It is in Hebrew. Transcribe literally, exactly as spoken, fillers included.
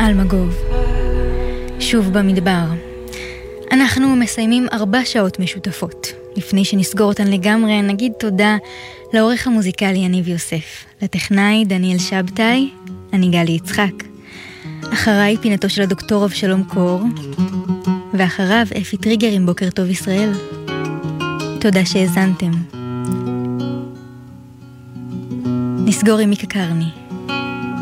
אלמגוב. שוב במדבר. אנחנו מסיימים ארבע שעות משותפות. לפני שנסגור אותן לגמרי, נגיד תודה לעורך המוזיקלי יניב יוסף, לטכנאי דניאל שבתאי, אני גלי יצחק. אחריי פינתו של הדוקטור אבשלום קור, ואחריו אפי טריגר עם בוקר טוב ישראל. תודה שהזנתם. נסגור עם מיקה קרני.